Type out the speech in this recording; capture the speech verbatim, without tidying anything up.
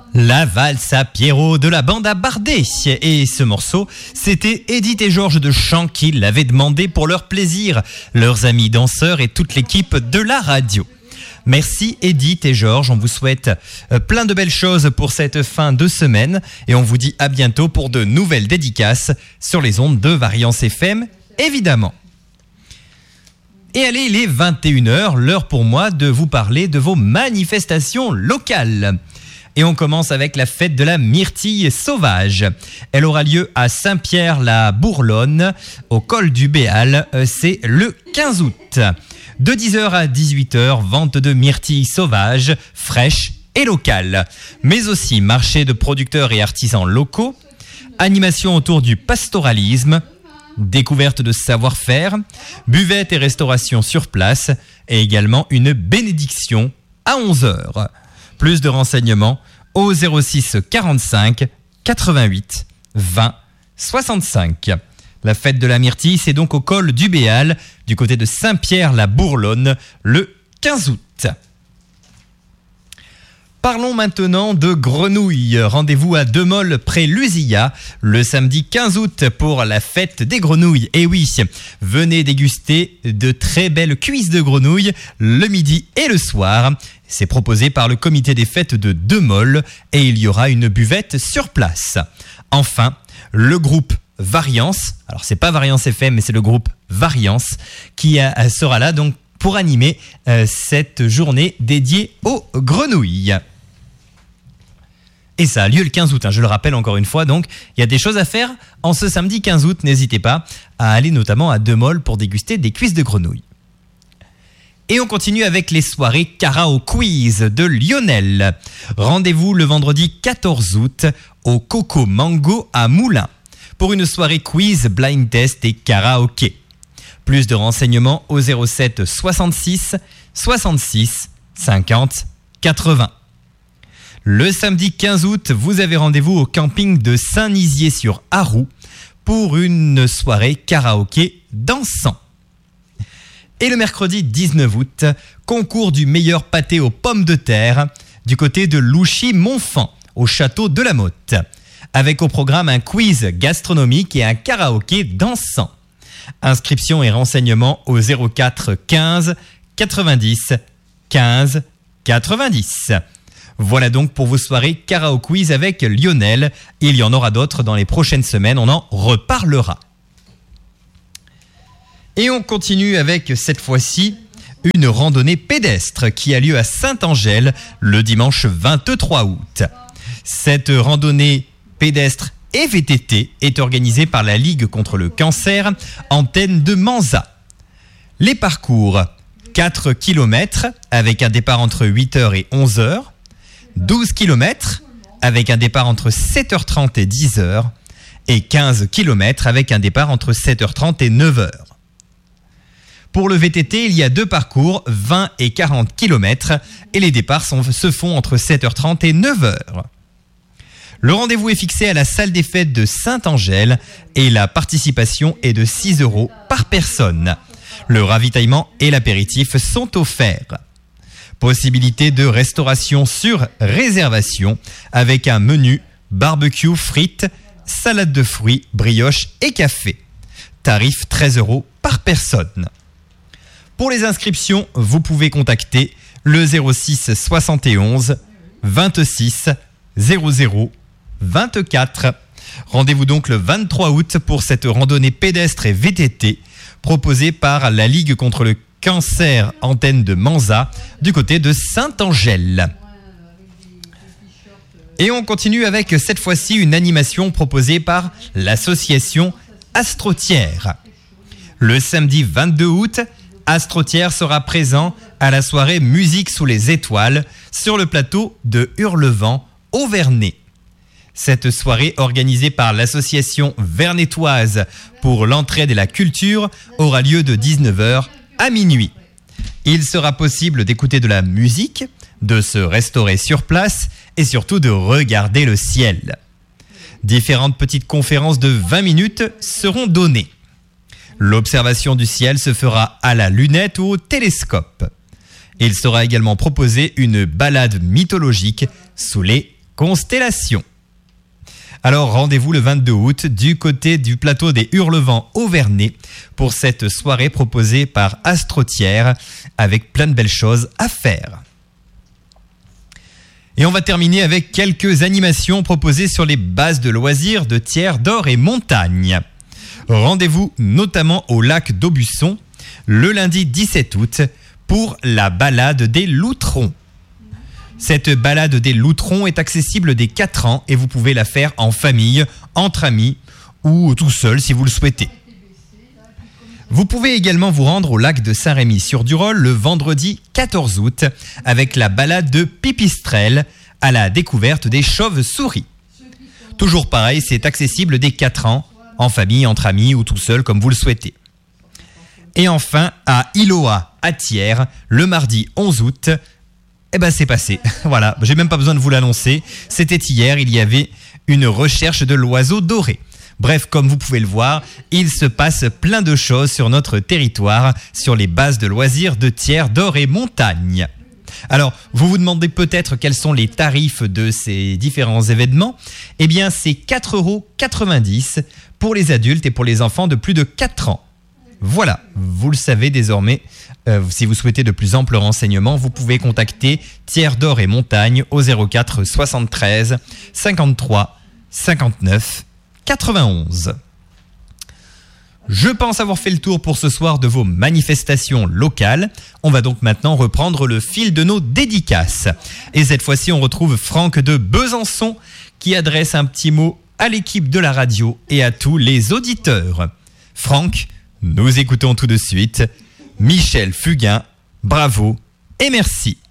La valse à Pierrot de la bande à Bardet. Et ce morceau, c'était Edith et Georges de Champ qui l'avaient demandé pour leur plaisir, leurs amis danseurs et toute l'équipe de la radio. Merci Edith et Georges, on vous souhaite plein de belles choses pour cette fin de semaine et on vous dit à bientôt pour de nouvelles dédicaces sur les ondes de Variance F M, évidemment. Et allez, il est vingt et une heures, l'heure pour moi de vous parler de vos manifestations locales. Et on commence avec la fête de la myrtille sauvage. Elle aura lieu à Saint-Pierre-la-Bourlonne, au col du Béal. C'est le quinze août. De dix heures à dix-huit heures, vente de myrtilles sauvages, fraîches et locales. Mais aussi marché de producteurs et artisans locaux, animation autour du pastoralisme, découverte de savoir-faire, buvette et restauration sur place, et également une bénédiction à onze heures. Plus de renseignements au zéro six quarante-cinq quatre-vingt-huit vingt soixante-cinq. La fête de la myrtille, c'est donc au col du Béal, du côté de Saint-Pierre-la-Bourlonne, le quinze août. Parlons maintenant de grenouilles. Rendez-vous à Demolles près Lusillat le samedi quinze août pour la fête des grenouilles. Et oui, venez déguster de très belles cuisses de grenouilles le midi et le soir. C'est proposé par le comité des fêtes de Demolles et il y aura une buvette sur place. Enfin, le groupe Variance, alors c'est pas Variance F M mais c'est le groupe Variance qui a, sera là donc pour animer euh, cette journée dédiée aux grenouilles. Et ça a lieu le quinze août, hein, je le rappelle encore une fois, donc il y a des choses à faire en ce samedi quinze août, n'hésitez pas à aller notamment à Demolles pour déguster des cuisses de grenouilles. Et on continue avec les soirées Karaoke Quiz de Lionel. Rendez-vous le vendredi quatorze août au Coco Mango à Moulins pour une soirée quiz, blind test et karaoké. Plus de renseignements au zéro sept soixante-six soixante-six cinquante quatre-vingts. Le samedi quinze août, vous avez rendez-vous au camping de Saint-Nizier-sur-Arroux pour une soirée karaoké dansant. Et le mercredi dix-neuf août, concours du meilleur pâté aux pommes de terre du côté de Louchy-Montfand, au château de la Motte, avec au programme un quiz gastronomique et un karaoké dansant. Inscription et renseignements au zéro quatre quinze quatre-vingt-dix quinze quatre-vingt-dix. Voilà donc pour vos soirées Karaoke Quiz avec Lionel. Il y en aura d'autres dans les prochaines semaines, on en reparlera. Et on continue avec cette fois-ci une randonnée pédestre qui a lieu à Saint-Angèle le dimanche vingt-trois août. Cette randonnée pédestre et V T T est organisée par la Ligue contre le cancer, antenne de Manza. Les parcours, quatre kilomètres avec un départ entre huit heures et onze heures, douze kilomètres avec un départ entre sept heures trente et dix heures et quinze kilomètres avec un départ entre sept heures trente et neuf heures. Pour le V T T, il y a deux parcours, vingt et quarante kilomètres et les départs sont, se font entre sept heures trente et neuf heures. Le rendez-vous est fixé à la salle des fêtes de Saint-Angèle et la participation est de six euros par personne. Le ravitaillement et l'apéritif sont offerts. Possibilité de restauration sur réservation avec un menu barbecue, frites, salade de fruits, brioche et café. Tarif treize euros par personne. Pour les inscriptions, vous pouvez contacter le zéro six soixante et onze vingt-six zéro zéro vingt-quatre. Rendez-vous donc le vingt-trois août pour cette randonnée pédestre et V T T proposée par la Ligue contre le cancer, antenne de Manza, du côté de Saint-Angèle. Et on continue avec cette fois-ci une animation proposée par l'association Astrotière. Le samedi vingt-deux août, Astrotière sera présent à la soirée Musique sous les étoiles sur le plateau de Hurlevent au Vernet. Cette soirée organisée par l'association vernetoise pour l'entraide et la culture aura lieu de dix-neuf heures à minuit. Il sera possible d'écouter de la musique, de se restaurer sur place et surtout de regarder le ciel. Différentes petites conférences de vingt minutes seront données. L'observation du ciel se fera à la lunette ou au télescope. Il sera également proposé une balade mythologique sous les Constellation. Alors rendez-vous le vingt-deux août du côté du plateau des Hurlevents au Vernet pour cette soirée proposée par Astrotière avec plein de belles choses à faire. Et on va terminer avec quelques animations proposées sur les bases de loisirs de Thiers, d'Or et Montagne. Rendez-vous notamment au lac d'Aubusson le lundi dix-sept août pour la balade des loutrons. Cette balade des loutrons est accessible dès quatre ans et vous pouvez la faire en famille, entre amis ou tout seul si vous le souhaitez. Vous pouvez également vous rendre au lac de Saint-Rémy-sur-Durolle le vendredi quatorze août avec la balade de Pipistrelle à la découverte des chauves-souris. Toujours pareil, c'est accessible dès quatre ans, en famille, entre amis ou tout seul comme vous le souhaitez. Et enfin, à Iloa, à Thiers, le mardi onze août, eh ben c'est passé. Voilà, j'ai même pas besoin de vous l'annoncer. C'était hier, il y avait une recherche de l'oiseau doré. Bref, comme vous pouvez le voir, il se passe plein de choses sur notre territoire, sur les bases de loisirs de Thiers, d'Or et Montagne. Alors, vous vous demandez peut-être quels sont les tarifs de ces différents événements. Eh bien, c'est quatre euros quatre-vingt-dix pour les adultes et pour les enfants de plus de quatre ans. Voilà, vous le savez désormais. Euh, si vous souhaitez de plus amples renseignements, vous pouvez contacter Thiers, d'Or et Montagne au zéro quatre soixante-treize cinquante-trois cinquante-neuf quatre-vingt-onze. Je pense avoir fait le tour pour ce soir de vos manifestations locales. On va donc maintenant reprendre le fil de nos dédicaces. Et cette fois-ci, on retrouve Franck de Besançon qui adresse un petit mot à l'équipe de la radio et à tous les auditeurs. Franck, nous écoutons tout de suite Michel Fugain. Bravo et merci.